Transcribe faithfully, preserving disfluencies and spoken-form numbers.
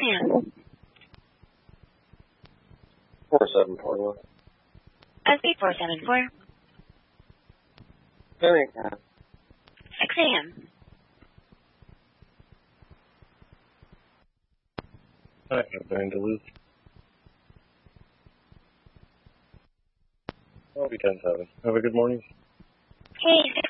am. four seven four one. S B four seven four. ten a.m. six a.m. I have been Duluth. I'll be ten seven. Have a good morning. Hey, six